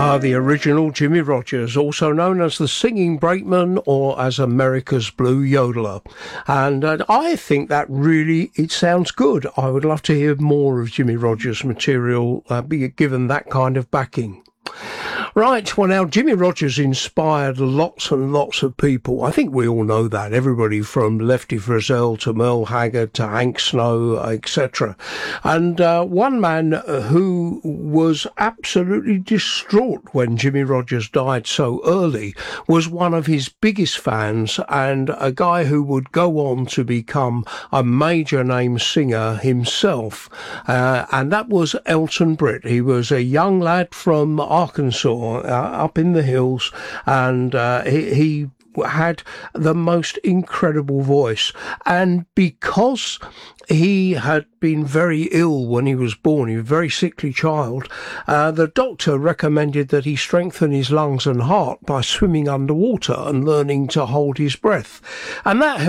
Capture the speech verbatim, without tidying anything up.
Uh, the original Jimmie Rodgers, also known as the Singing Brakeman or as America's Blue Yodeler. And uh, I think that really, it sounds good. I would love to hear more of Jimmie Rodgers material, uh, be given that kind of backing. Right, well now, Jimmie Rodgers inspired lots and lots of people. I think we all know that. Everybody from Lefty Frizzell to Merle Haggard to Hank Snow, et cetera. And uh, one man who was absolutely distraught when Jimmie Rodgers died so early was one of his biggest fans and a guy who would go on to become a major name singer himself. Uh, and that was Elton Britt. He was a young lad from Arkansas, Uh, up in the hills, and uh, he, he had the most incredible voice. And because he had been very ill when he was born, he was a very sickly child, uh, the doctor recommended that he strengthen his lungs and heart by swimming underwater and learning to hold his breath. And that